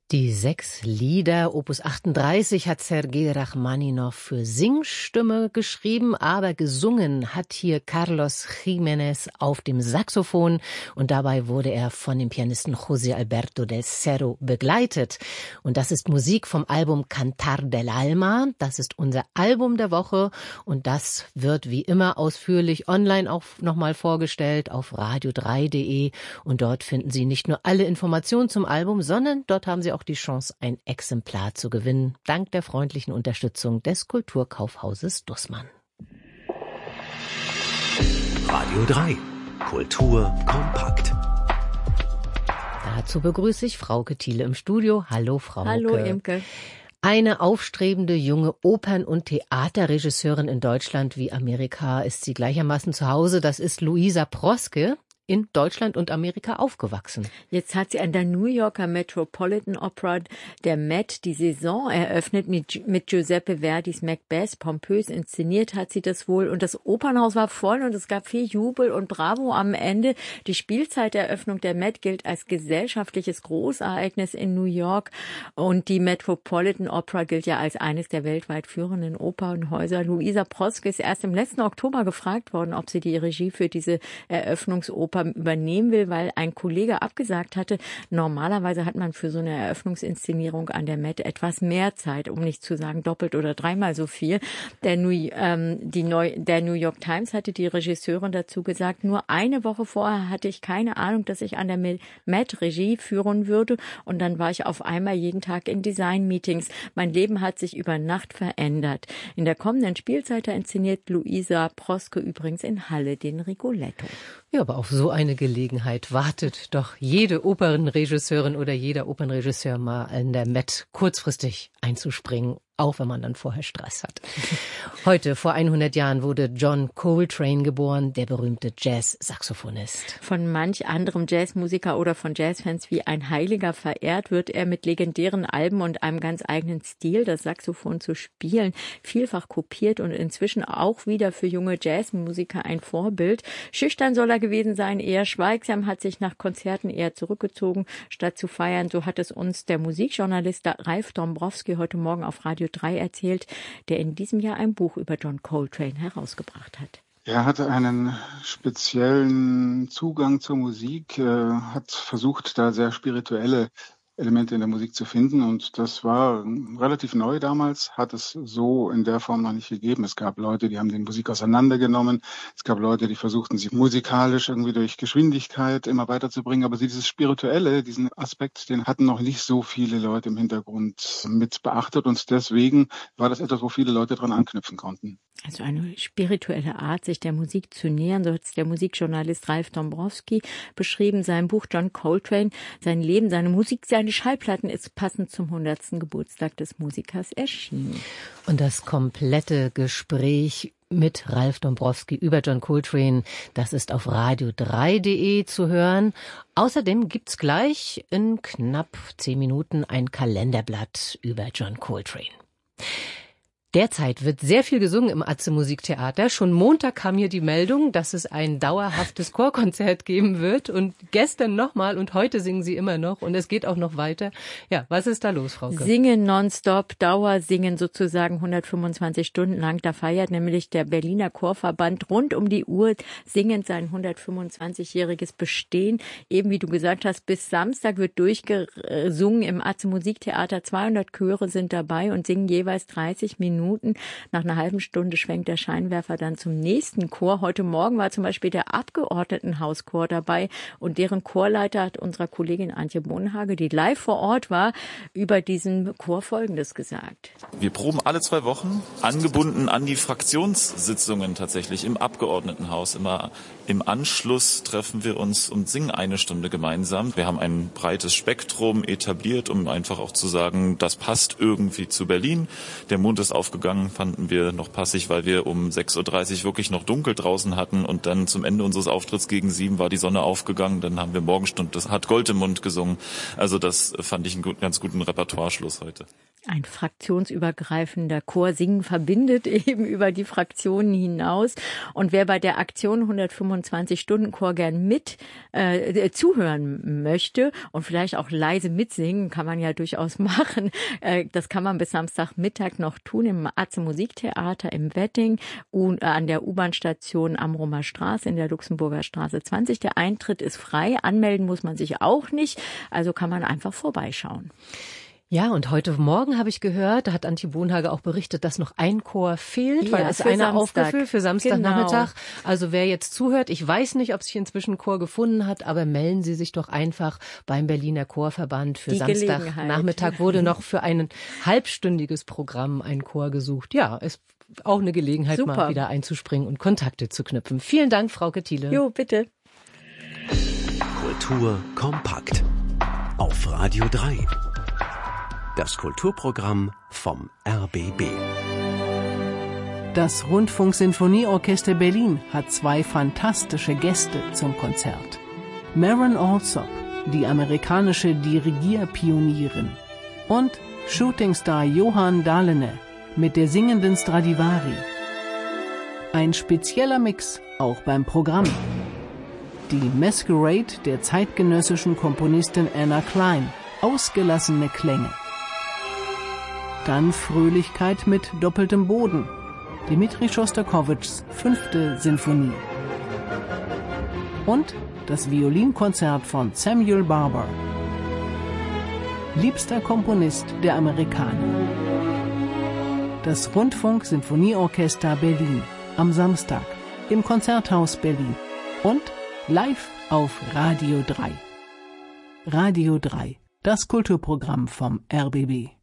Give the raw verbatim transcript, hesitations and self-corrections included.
Die sechs Lieder, Opus achtunddreißig, hat Sergei Rachmaninow für Singstimme geschrieben, aber gesungen hat hier Carlos Jiménez auf dem Saxophon und dabei wurde er von dem Pianisten José Alberto del Cerro begleitet. Und das ist Musik vom Album Cantar del Alma, das ist unser Album der Woche und das wird wie immer ausführlich online auch nochmal vorgestellt auf radio drei punkt de und dort finden Sie nicht nur alle Informationen zum Album, sondern dort haben Sie auch die Chance, ein Exemplar zu gewinnen, dank der freundlichen Unterstützung des Kulturkaufhauses Dussmann. Radio drei. Kultur kompakt. Dazu begrüße ich Frauke Thiele im Studio. Hallo Frauke. Hallo Imke. Eine aufstrebende junge Opern- und Theaterregisseurin in Deutschland wie Amerika ist sie gleichermaßen zu Hause. Das ist Louisa Proske. In Deutschland und Amerika aufgewachsen. Jetzt hat sie an der New Yorker Metropolitan Opera, der Met, die Saison eröffnet mit, mit Giuseppe Verdis Macbeth. Pompös inszeniert hat sie das wohl. Und das Opernhaus war voll und es gab viel Jubel und Bravo am Ende. Die Spielzeiteröffnung der Met gilt als gesellschaftliches Großereignis in New York. Und die Metropolitan Opera gilt ja als eines der weltweit führenden Opernhäuser. Louisa Proske ist erst im letzten Oktober gefragt worden, ob sie die Regie für diese Eröffnungsoper übernehmen will, weil ein Kollege abgesagt hatte. Normalerweise hat man für so eine Eröffnungsinszenierung an der Met etwas mehr Zeit, um nicht zu sagen doppelt oder dreimal so viel. Der New, ähm, die Neu, der New York Times hatte die Regisseurin dazu gesagt, nur eine Woche vorher hatte ich keine Ahnung, dass ich an der Met Regie führen würde und dann war ich auf einmal jeden Tag in Design-Meetings. Mein Leben hat sich über Nacht verändert. In der kommenden Spielzeit inszeniert Louisa Proske übrigens in Halle den Rigoletto. Ja, aber auf so eine Gelegenheit wartet doch jede Opernregisseurin oder jeder Opernregisseur mal in der Met kurzfristig einzuspringen, auch wenn man dann vorher Stress hat. Heute, vor hundert Jahren, wurde John Coltrane geboren, der berühmte Jazz-Saxophonist. Von manch anderem Jazzmusiker oder von Jazzfans wie ein Heiliger verehrt, wird er mit legendären Alben und einem ganz eigenen Stil, das Saxophon zu spielen, vielfach kopiert und inzwischen auch wieder für junge Jazzmusiker ein Vorbild. Schüchtern soll er gewesen sein, eher schweigsam, hat sich nach Konzerten eher zurückgezogen, statt zu feiern. So hat es uns der Musikjournalist Ralf Dombrowski heute Morgen auf Radio drei erzählt, der in diesem Jahr ein Buch über John Coltrane herausgebracht hat. Er hatte einen speziellen Zugang zur Musik, äh, hat versucht, da sehr spirituelle Elemente in der Musik zu finden und das war relativ neu damals, hat es so in der Form noch nicht gegeben. Es gab Leute, die haben die Musik auseinandergenommen, es gab Leute, die versuchten, sie musikalisch irgendwie durch Geschwindigkeit immer weiterzubringen, aber dieses Spirituelle, diesen Aspekt, den hatten noch nicht so viele Leute im Hintergrund mit beachtet und deswegen war das etwas, wo viele Leute dran anknüpfen konnten. Also eine spirituelle Art, sich der Musik zu nähern, so hat es der Musikjournalist Ralf Dombrowski beschrieben. Sein Buch John Coltrane, sein Leben, seine Musik, seine Schallplatten ist passend zum hundertsten Geburtstag des Musikers erschienen. Und das komplette Gespräch mit Ralf Dombrowski über John Coltrane, das ist auf radio drei punkt de zu hören. Außerdem gibt's gleich in knapp zehn Minuten ein Kalenderblatt über John Coltrane. Derzeit wird sehr viel gesungen im Atze Musiktheater. Schon Montag kam hier die Meldung, dass es ein dauerhaftes Chorkonzert geben wird. Und gestern nochmal und heute singen sie immer noch. Und es geht auch noch weiter. Ja, was ist da los, Frauke? Singen nonstop, Dauersingen sozusagen hundertfünfundzwanzig Stunden lang. Da feiert nämlich der Berliner Chorverband rund um die Uhr singend sein hundertfünfundzwanzigjähriges Bestehen. Eben wie du gesagt hast, bis Samstag wird durchgesungen im Atze Musiktheater. zweihundert Chöre sind dabei und singen jeweils dreißig Minuten. Nach einer halben Stunde schwenkt der Scheinwerfer dann zum nächsten Chor. Heute Morgen war zum Beispiel der Abgeordnetenhauschor dabei und deren Chorleiter hat unserer Kollegin Antje Bonhage, die live vor Ort war, über diesen Chor Folgendes gesagt. Wir proben alle zwei Wochen, angebunden an die Fraktionssitzungen tatsächlich im Abgeordnetenhaus. Immer im Anschluss treffen wir uns und singen eine Stunde gemeinsam. Wir haben ein breites Spektrum etabliert, um einfach auch zu sagen, das passt irgendwie zu Berlin. Der Mond ist aufgegangen, fanden wir noch passig, weil wir um sechs Uhr dreißig wirklich noch dunkel draußen hatten und dann zum Ende unseres Auftritts gegen sieben war die Sonne aufgegangen. Dann haben wir Morgenstund, das hat Gold im Mund gesungen. Also das fand ich einen ganz guten Repertoireschluss heute. Ein fraktionsübergreifender Chor. Singen verbindet eben über die Fraktionen hinaus. Und wer bei der Aktion hundertfünfundzwanzig Stunden Chor gern mit äh, zuhören möchte und vielleicht auch leise mitsingen, kann man ja durchaus machen. Äh, das kann man bis Samstagmittag noch tun im Atze Musiktheater im Wedding und, äh, an der U-Bahn-Station Amrumer Straße in der Luxemburger Straße zwanzig. Der Eintritt ist frei. Anmelden muss man sich auch nicht. Also kann man einfach vorbeischauen. Ja, und heute Morgen habe ich gehört, da hat Antje Bohnhage auch berichtet, dass noch ein Chor fehlt, ja, weil es einer Samstag. aufgefüllt für Samstagnachmittag. Genau. Also wer jetzt zuhört, ich weiß nicht, ob sich inzwischen ein Chor gefunden hat, aber melden Sie sich doch einfach beim Berliner Chorverband. Für Samstagnachmittag wurde noch für ein halbstündiges Programm ein Chor gesucht. Ja, ist auch eine Gelegenheit, Super. mal wieder einzuspringen und Kontakte zu knüpfen. Vielen Dank, Frauke Thiele. Jo, bitte. Kultur kompakt auf Radio drei. Das Kulturprogramm vom R B B. Das Rundfunksinfonieorchester Berlin hat zwei fantastische Gäste zum Konzert. Maren Alsop, die amerikanische Dirigierpionierin, und Shootingstar Johann Dahlene mit der singenden Stradivari. Ein spezieller Mix auch beim Programm. Die Masquerade der zeitgenössischen Komponistin Anna Klein, ausgelassene Klänge. Dann Fröhlichkeit mit doppeltem Boden. Dmitri Schostakowitschs fünfte Sinfonie. Und das Violinkonzert von Samuel Barber. Liebster Komponist der Amerikaner. Das Rundfunk-Sinfonieorchester Berlin am Samstag im Konzerthaus Berlin und live auf Radio drei. Radio drei, das Kulturprogramm vom R B B.